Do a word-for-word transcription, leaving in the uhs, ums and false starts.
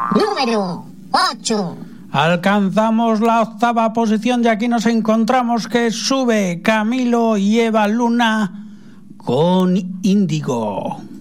Número ocho. Alcanzamos la octava posición y aquí nos encontramos que sube Camilo y Eva Luna con Índigo.